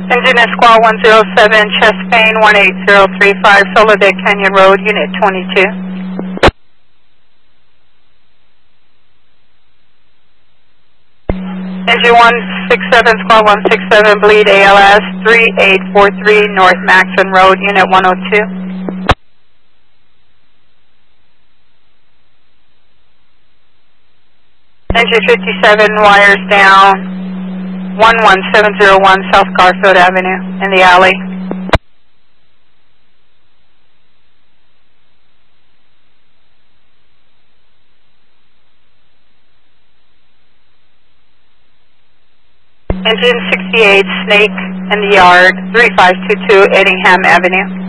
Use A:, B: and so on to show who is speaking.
A: Engine is squawk 107, chest pain 18035, Soledad Canyon Road, Unit 22. Engine 167, squawk 167, bleed ALS 3843, North Maxon Road, Unit 102. Engine 57, wires down 11701 South Garfield Avenue in the alley. Engine 68, Snake in the yard, 3522 Edingham Avenue.